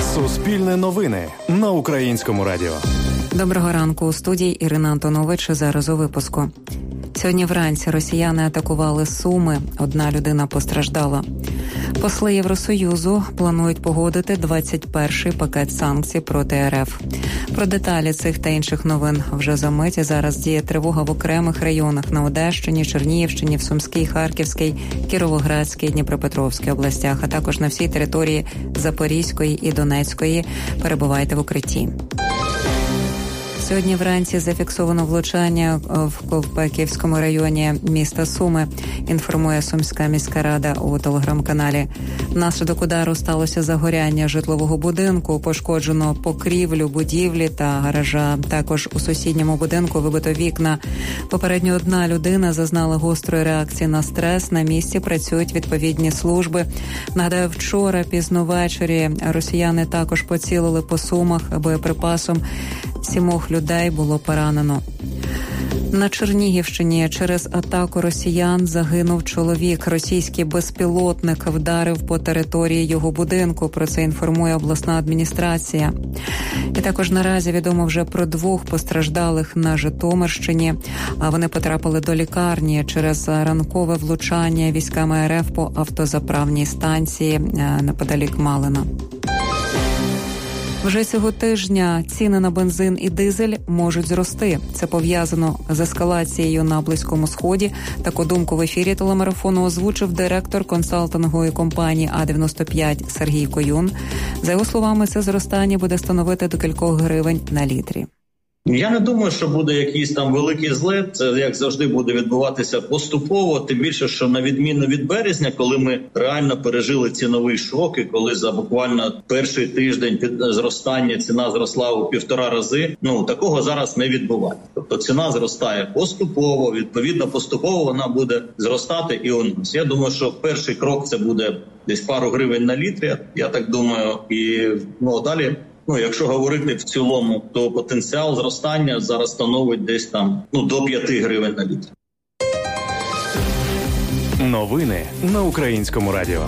Суспільне новини на Українському радіо. Доброго ранку. У студії Ірина Антонович. Зараз у випуску. Сьогодні вранці росіяни атакували Суми. Одна людина постраждала. Посли Євросоюзу планують погодити 21-й пакет санкцій проти РФ. Про деталі цих та інших новин вже за мить. Зараз діє тривога в окремих районах на Одещині, Чернігівщині, в Сумській, Харківській, Кіровоградській, Дніпропетровській областях, а також на всій території Запорізької і Донецької. Перебувайте в укритті. Сьогодні вранці зафіксовано влучання в Ковпаківському районі міста Суми, інформує Сумська міська рада у телеграм-каналі. Внаслідок удару сталося загоряння житлового будинку, пошкоджено покрівлю будівлі та гаража. Також у сусідньому будинку вибито вікна. Попередньо одна людина зазнала гострої реакції на стрес. На місці працюють відповідні служби. Нагадаю, вчора пізно ввечері росіяни також поцілили по Сумах боєприпасом. 7 людей було поранено. На Чернігівщині через атаку росіян загинув чоловік. Російський безпілотник вдарив по території його будинку. Про це інформує обласна адміністрація. І також наразі відомо вже про 2 постраждалих на Житомирщині. Вони потрапили до лікарні через ранкове влучання військами РФ по автозаправній станції неподалік Малина. Вже цього тижня ціни на бензин і дизель можуть зрости. Це пов'язано з ескалацією на Близькому Сході. Таку думку в ефірі телемарафону озвучив директор консалтингової компанії А-95 Сергій Коюн. За його словами, це зростання буде становити до кількох гривень на літрі. Я не думаю, що буде якийсь там великий злет. Це, як завжди, буде відбуватися поступово. Тим більше, що на відміну від березня, коли ми реально пережили ціновий шок, і коли за буквально перший тиждень зростання ціна зросла у 1,5 рази, такого зараз не відбувається. Тобто ціна зростає поступово, відповідно поступово вона буде зростати і у нас. Я думаю, що перший крок це буде десь пару гривень на літрі, я так думаю, і далі. Якщо говорити в цілому, то потенціал зростання зараз становить десь там до 5 гривень на літр. Новини на Українському радіо.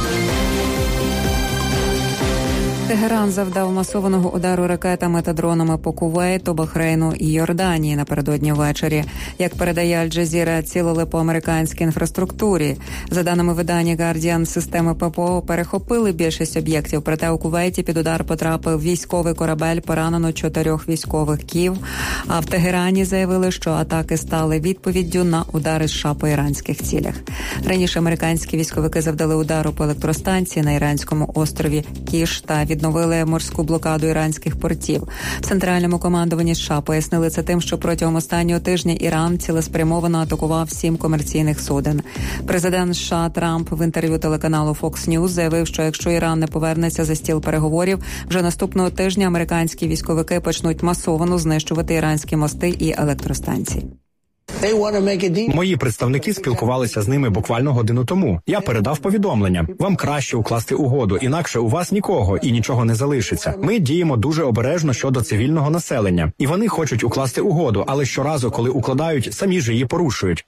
Тегеран завдав масованого удару ракетами та дронами по Кувейту, Бахрейну і Йорданії напередодні ввечері. Як передає Аль-Джазіра, цілили по американській інфраструктурі. За даними видання Guardian, системи ППО перехопили більшість об'єктів, проте у Кувейті під удар потрапив військовий корабель, поранено 4 військових КІВ. А в Тегерані заявили, що атаки стали відповіддю на удари США по іранських цілях. Раніше американські військовики завдали удару по електростанції на іранському острові Кіш та відновили морську блокаду іранських портів. В Центральному командуванні США пояснили це тим, що протягом останнього тижня Іран цілеспрямовано атакував 7 комерційних суден. Президент США Трамп в інтерв'ю телеканалу Fox News заявив, що якщо Іран не повернеться за стіл переговорів, вже наступного тижня американські військовики почнуть масово знищувати іранські мости і електростанції. Мої представники спілкувалися з ними буквально годину тому. Я передав повідомлення. Вам краще укласти угоду, інакше у вас нікого і нічого не залишиться. Ми діємо дуже обережно щодо цивільного населення. І вони хочуть укласти угоду, але щоразу, коли укладають, самі ж її порушують.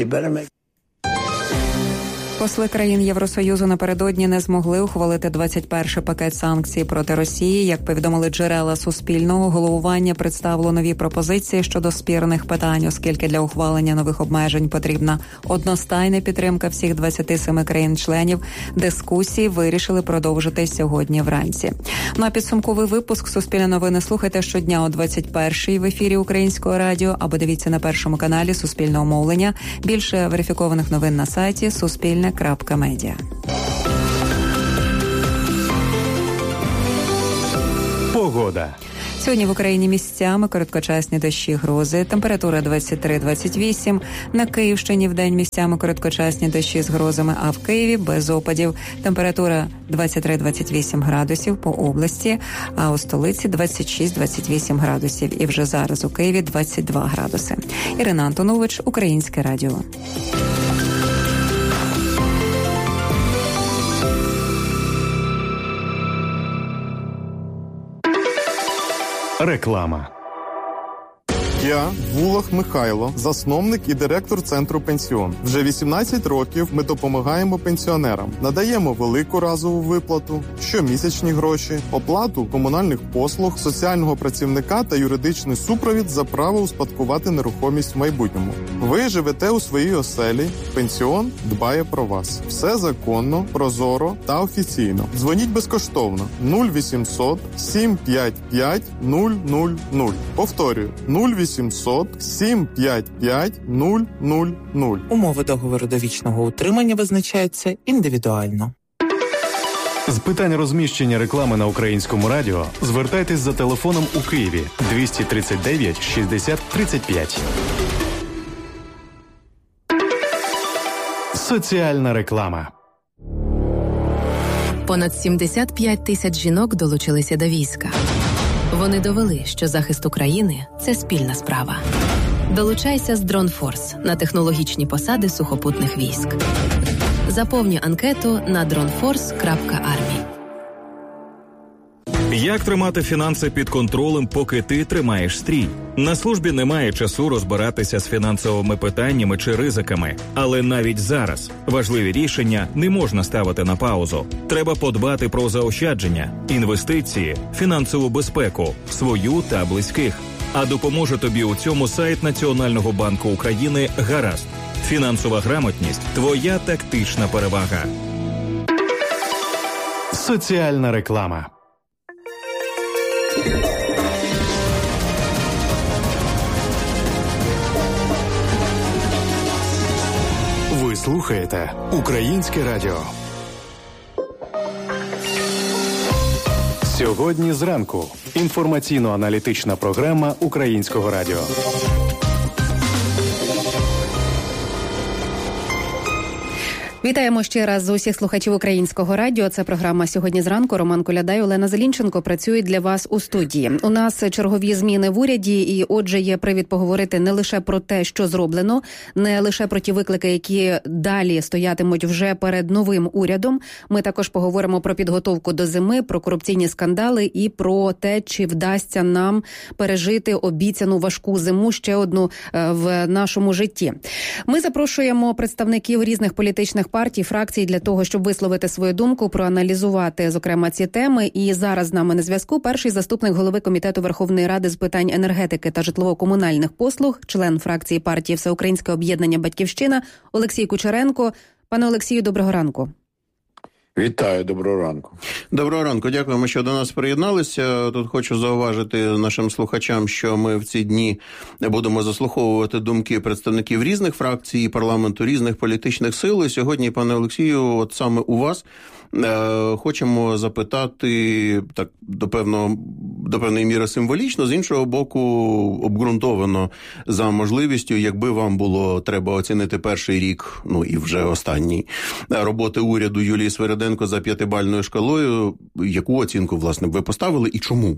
Посли країн Євросоюзу напередодні не змогли ухвалити 21-й пакет санкцій проти Росії. Як повідомили джерела Суспільного, головування представило нові пропозиції щодо спірних питань, оскільки для ухвалення нових обмежень потрібна одностайна підтримка всіх 27 країн-членів. Дискусії вирішили продовжити сьогодні вранці. На підсумковий випуск «Суспільне новини» слухайте щодня о 21-й в ефірі Українського радіо або дивіться на першому каналі Суспільного мовлення. Більше верифікованих новин на сайті Суспільне.Медіа. Погода. Сьогодні в Україні місцями короткочасні дощі, грози. Температура 23-28. На Київщині вдень місцями короткочасні дощі з грозами, а в Києві без опадів. Температура 23-28 градусів по області, а у столиці 26-28 градусів. І вже зараз у Києві 22 градуси. Ірина Антонович, Українське радіо. Реклама. Я Вулах Михайло, засновник і директор Центру Пенсіон. Вже 18 років ми допомагаємо пенсіонерам. Надаємо велику разову виплату, щомісячні гроші, оплату комунальних послуг, соціального працівника та юридичний супровід за право успадкувати нерухомість в майбутньому. Ви живете у своїй оселі, пенсіон дбає про вас. Все законно, прозоро та офіційно. Дзвоніть безкоштовно 0800 755 000. Повторюю, 0800 755 000. Умови договору довічного утримання визначаються індивідуально. З питань розміщення реклами на Українському радіо звертайтесь за телефоном у Києві 239 60 35. Соціальна реклама. Понад 75 тисяч жінок долучилися до війська. Вони довели, що захист України – це спільна справа. Долучайся з DroneForce на технологічні посади сухопутних військ. Заповнюй анкету на droneforce.army. Як тримати фінанси під контролем, поки ти тримаєш стрій? На службі немає часу розбиратися з фінансовими питаннями чи ризиками. Але навіть зараз важливі рішення не можна ставити на паузу. Треба подбати про заощадження, інвестиції, фінансову безпеку, свою та близьких. А допоможе тобі у цьому сайт Національного банку України «Гаразд». Фінансова грамотність – твоя тактична перевага. Соціальна реклама. Ви слухаєте Українське радіо. Сьогодні зранку. Інформаційно-аналітична програма Українського радіо. Вітаємо ще раз з усіх слухачів Українського радіо. Це програма «Сьогодні зранку». Роман Коляда і Олена Зелінченко працюють для вас у студії. У нас чергові зміни в уряді, і отже є привід поговорити не лише про те, що зроблено, не лише про ті виклики, які далі стоятимуть вже перед новим урядом. Ми також поговоримо про підготовку до зими, про корупційні скандали і про те, чи вдасться нам пережити обіцяну важку зиму, ще одну в нашому житті. Ми запрошуємо представників різних політичних партій, фракцій для того, щоб висловити свою думку, проаналізувати, зокрема, ці теми. І зараз з нами на зв'язку перший заступник голови Комітету Верховної Ради з питань енергетики та житлово-комунальних послуг, член фракції партії Всеукраїнське об'єднання «Батьківщина» Олексій Кучеренко. Пане Олексію, доброго ранку. Вітаю, доброго ранку. Доброго ранку, дякуємо, що до нас приєдналися. Тут хочу зауважити нашим слухачам, що ми в ці дні будемо заслуховувати думки представників різних фракцій парламенту, різних політичних сил. І сьогодні, пане Олексію, от саме у вас хочемо запитати так до певної міри символічно, з іншого боку обґрунтовано за можливістю, якби вам було треба оцінити перший рік, ну і вже останній, роботи уряду Юлії Свериденко за 5-бальною шкалою, яку оцінку, власне, ви поставили і чому?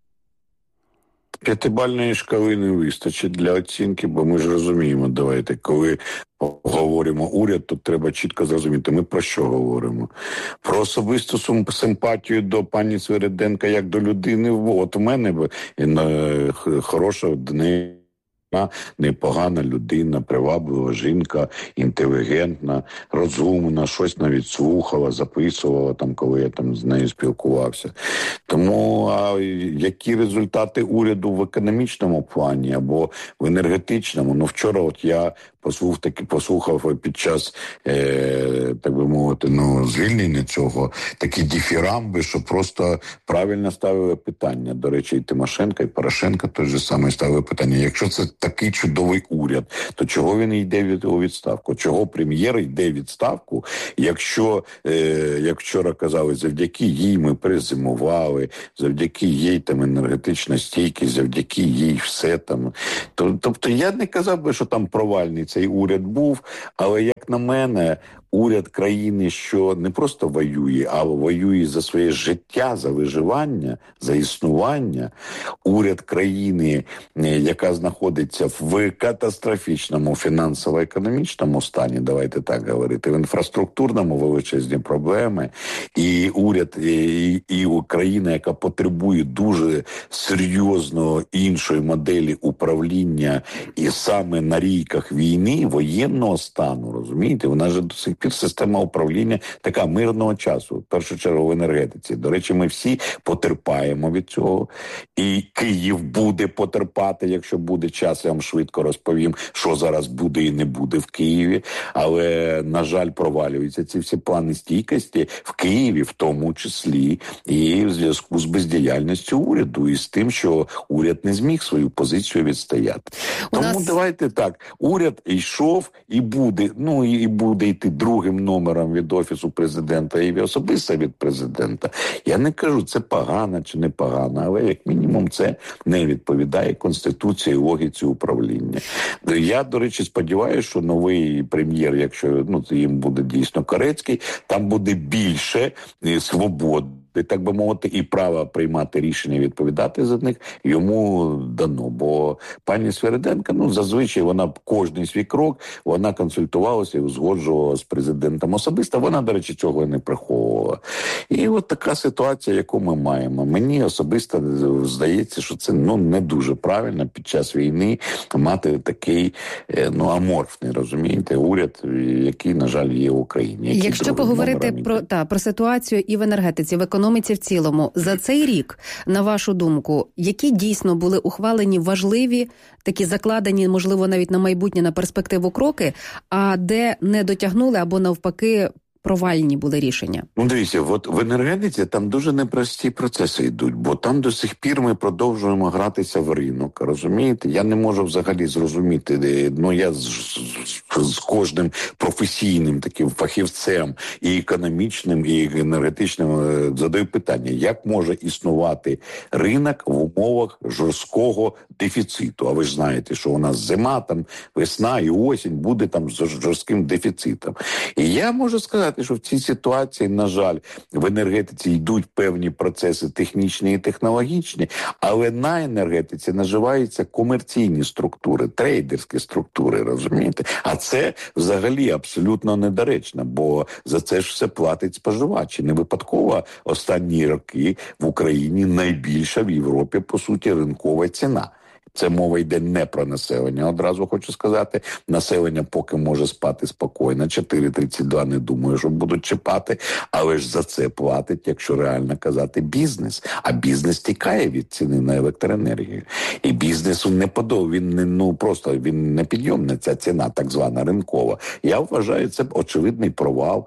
5-бальної шкали не вистачить для оцінки, бо ми ж розуміємо, давайте, коли говоримо уряд, то треба чітко зрозуміти, ми про що говоримо. Про особисту симпатію до пані Свериденка як до людини. От у мене хороша в неї непогана людина, приваблива жінка, інтелігентна, розумна, щось навіть слухала, записувала там, коли я там з нею спілкувався. Тому які результати уряду в економічному плані або в енергетичному? Ну, вчора от я послухав під час, так би мовити, звільнення цього, такі дифірамби, що просто правильно ставили питання. До речі, і Тимошенко, і Порошенко той же самий ставили питання. Якщо це такий чудовий уряд, то чого він йде у відставку? Чого прем'єр йде у відставку? Якщо, як вчора казали, завдяки їй ми перезимували, завдяки їй там енергетична стійкість, завдяки їй все там. Тобто я не казав би, що там провальний цей уряд був, але як на мене, уряд країни, що не просто воює, а воює за своє життя, за виживання, за існування. Уряд країни, яка знаходиться в катастрофічному фінансово-економічному стані, давайте так говорити, в інфраструктурному величезні проблеми, і уряд, і країна, яка потребує дуже серйозно іншої моделі управління, і саме на рійках війни, воєнного стану, розумієте, вона ж до сих пір система управління така мирного часу, в першу чергу в енергетиці. До речі, ми всі потерпаємо від цього, і Київ буде потерпати, якщо буде час, я вам швидко розповім, що зараз буде і не буде в Києві, але, на жаль, провалюються ці всі плани стійкості в Києві, в тому числі, і в зв'язку з бездіяльністю уряду, і з тим, що уряд не зміг свою позицію відстояти. Тому давайте так, уряд йшов і буде, і буде йти другим номером від Офісу Президента і особисто від Президента. Я не кажу, це погано чи не погано, але як мінімум це не відповідає Конституції і логіці управління. Я, до речі, сподіваюся, що новий прем'єр, якщо їм буде дійсно Корецький, там буде більше свободи, так би мовити, і право приймати рішення, відповідати за них йому дано. Бо пані Свериденко, зазвичай вона кожний свій крок, вона консультувалася і узгоджувала з президентом особисто. Вона, до речі, цього не приховувала. І от така ситуація, яку ми маємо. Мені особисто здається, що це не дуже правильно під час війни мати такий аморфний, розумієте, уряд, який, на жаль, є в Україні. Якщо поговорити про ситуацію і в енергетиці, в економіці в цілому, за цей рік, на вашу думку, які дійсно були ухвалені важливі, такі закладені, можливо, навіть на майбутнє, на перспективу кроки, а де не дотягнули або навпаки провальні були рішення? Дивіться, от в енергетиці там дуже непрості процеси йдуть, бо там до сих пір ми продовжуємо гратися в ринок, розумієте? Я не можу взагалі зрозуміти, я з кожним професійним таким фахівцем і економічним, і енергетичним задаю питання, як може існувати ринок в умовах жорсткого дефіциту? А ви ж знаєте, що у нас зима, там весна і осінь буде там з жорстким дефіцитом. І я можу сказати, що в цій ситуації, на жаль, в енергетиці йдуть певні процеси технічні і технологічні, але на енергетиці наживаються комерційні структури, трейдерські структури, розумієте? А це взагалі абсолютно недоречно, бо за це ж все платить споживач. І не випадково останні роки в Україні найбільша в Європі, по суті, ринкова ціна. Це мова йде не про населення, одразу хочу сказати. Населення поки може спати спокійно. 4,32 не думаю, що будуть чіпати. Але ж за це платить, якщо реально казати, бізнес. А бізнес тікає від ціни на електроенергію. І бізнесу не він не підйомна ця ціна, так звана ринкова. Я вважаю, це очевидний провал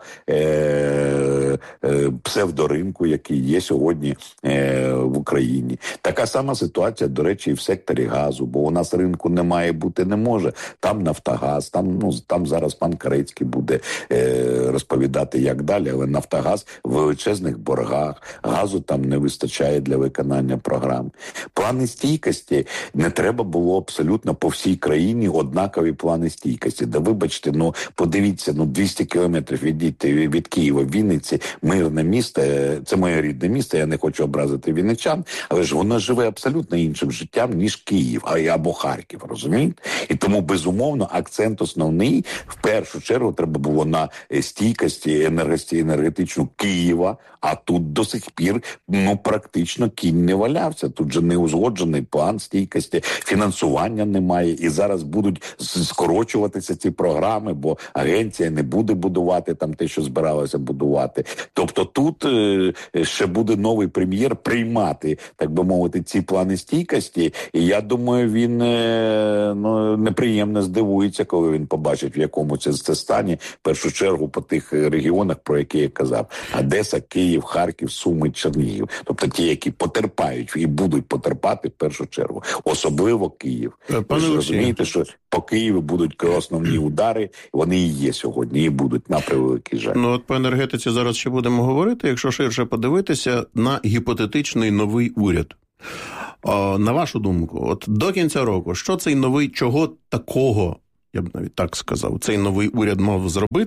псевдоринку, який є сьогодні в Україні. Така сама ситуація, до речі, і в секторі газу, бо у нас ринку немає, бути не може. Там Нафтогаз, там зараз пан Корецький буде розповідати, як далі, але Нафтогаз в величезних боргах, газу там не вистачає для виконання програм. Плани стійкості не треба було абсолютно по всій країні однакові плани стійкості. Да вибачте, подивіться, 200 кілометрів від Києва, Вінниці, мирне місто, це моє рідне місто, я не хочу образити вінничан, але ж воно живе абсолютно іншим життям, ніж Київ або Харків, розумієте? І тому, безумовно, акцент основний, в першу чергу, треба було на стійкості енергетичну Києва, а тут до сих пір, практично кінь не валявся. Тут же не узгоджений план стійкості, фінансування немає, і зараз будуть скорочуватися ці програми, бо агенція не буде будувати там те, що збиралося будувати. Тобто тут ще буде новий прем'єр приймати, так би мовити, ці плани стійкості, і я думаю, він неприємно здивується, коли він побачить, в якому це стані, в першу чергу по тих регіонах, про які я казав. Одеса, Київ, Харків, Суми, Чернігів. Тобто ті, які потерпають і будуть потерпати в першу чергу. Особливо Київ. Ви ж розумієте, що по Києву будуть основні удари, вони і є сьогодні, і будуть, на превеликий жаль. От по енергетиці зараз ще будемо говорити, якщо ширше подивитися на гіпотетичний новий уряд. На вашу думку, от до кінця року, що цей новий, чого такого, я б навіть так сказав, цей новий уряд мав зробити,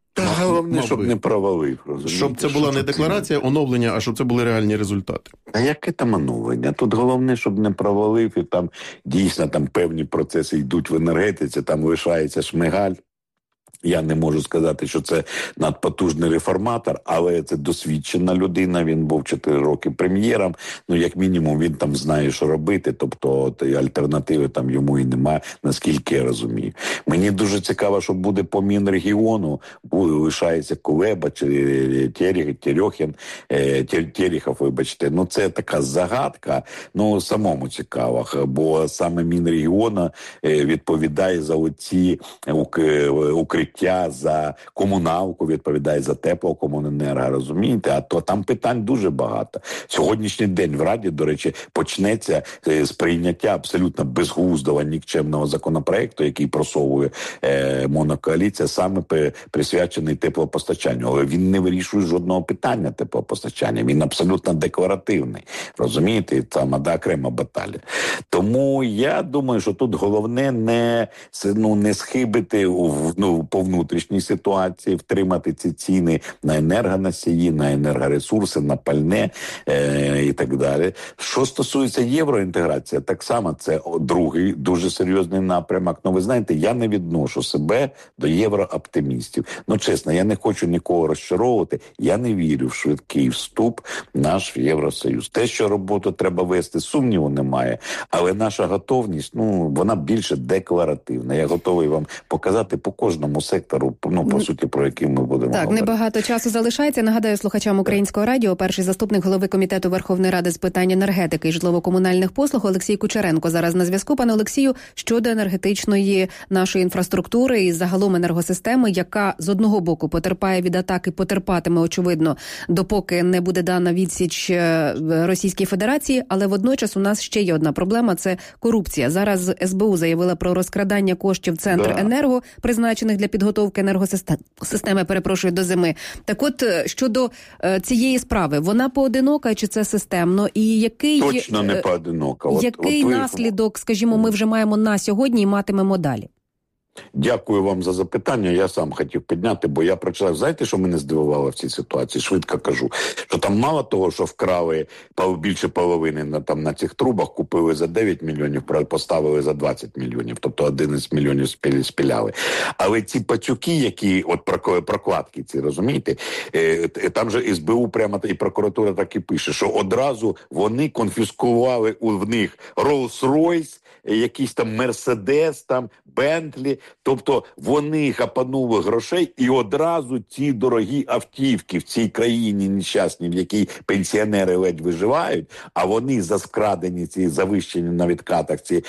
Та головне, щоб не провалив. Розумієте? Щоб це була не декларація, оновлення, а щоб це були реальні результати. А яке там оновлення? Тут головне, щоб не провалив, і там дійсно там певні процеси йдуть в енергетиці, там лишається Шмигаль. Я не можу сказати, що це надпотужний реформатор, але це досвідчена людина, він був 4 роки прем'єром, як мінімум він там знає, що робити, тобто альтернативи там йому і немає, наскільки я розумію. Мені дуже цікаво, що буде по Мінрегіону, лишається Кулеба, чи Терехов, вибачте, це така загадка, самому цікаво, бо саме Мінрегіона відповідає за оці укриття, за комуналку, відповідає за теплокомуненерго, розумієте? А то там питань дуже багато. Сьогоднішній день в Раді, до речі, почнеться з прийняття абсолютно безглуздого, нікчемного законопроекту, який просовує монокоаліція, саме присвячений теплопостачанню. Але він не вирішує жодного питання теплопостачання. Він абсолютно декларативний. Розумієте? Там окрема баталія. Тому я думаю, що тут головне не схибити по внутрішній ситуації, втримати ці ціни на енергоносії, на енергоресурси, на пальне і так далі. Що стосується євроінтеграції, так само це другий дуже серйозний напрямок. Ви знаєте, я не відношу себе до єврооптимістів. Чесно, я не хочу нікого розчаровувати. Я не вірю в швидкий вступ наш в Євросоюз. Те, що роботу треба вести, сумніву немає. Але наша готовність, вона більше декларативна. Я готовий вам показати по кожному сектору, по суті, про який ми будемо говорити. Небагато часу залишається. Нагадаю слухачам Українського радіо, перший заступник голови Комітету Верховної Ради з питань енергетики і житлово-комунальних послуг Олексій Кучеренко зараз на зв'язку. Пане Олексію, щодо енергетичної нашої інфраструктури і загалом енергосистеми, яка з одного боку потерпає від атаки, потерпатиме, очевидно, допоки не буде дана відсіч Російській Федерації, але водночас у нас ще є одна проблема – це корупція. Зараз СБУ заявила про розкрадання коштів Центренерго, призначених для підготовки енергосистеми, до зими. Так от, щодо цієї справи, вона поодинока чи це системно? І який... Точно не поодинока. Який наслідок, скажімо, ми вже маємо на сьогодні і матимемо далі? Дякую вам за запитання. Я сам хотів підняти, бо я прочитав. Знаєте, що мене здивувало в цій ситуації? Швидко кажу. Що там мало того, що вкрали більше половини на цих трубах, купили за 9 мільйонів, поставили за 20 мільйонів. Тобто 11 мільйонів спіляли. Але ці пацюки, які, прокладки ці, розумієте, там же СБУ прямо і прокуратура так і пише, що одразу вони конфіскували в них Rolls-Royce, якийсь там Мерседес, там Бентлі, тобто вони хапанули грошей і одразу ці дорогі автівки в цій країні нещасній, в якій пенсіонери ледь виживають, а вони за скрадені ці завищені на відкатах ці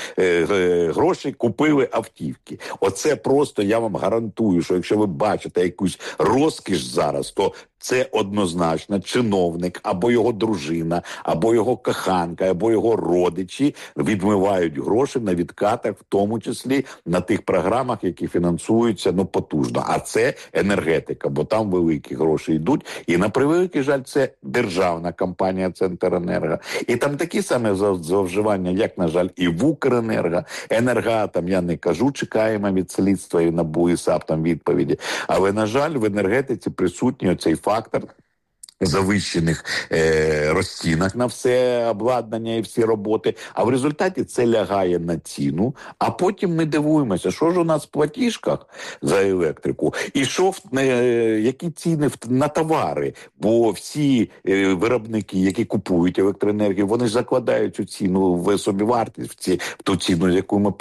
гроші купили автівки. Оце просто, я вам гарантую, що якщо ви бачите якусь розкіш зараз, то це однозначно чиновник, або його дружина, або його коханка, або його родичі відмивають гроші на відкатах, в тому числі на тих програмах, які фінансуються потужно. А це енергетика, бо там великі гроші йдуть. І на превеликий жаль, це державна компанія Центренерго. І там такі самі зловживання, як, на жаль, і в Укренерго. Енергоатом, я не кажу, чекаємо від слідства і НАБУ, і САП там відповіді. Але, на жаль, в енергетиці присутній оцей фактор завищених розцінок на все обладнання і всі роботи, а в результаті це лягає на ціну, а потім ми дивуємося, що ж у нас в платіжках за електрику, і які ціни на товари, бо всі виробники, які купують електроенергію, вони ж закладають цю ціну в собівартість, в ту ціну, яку ми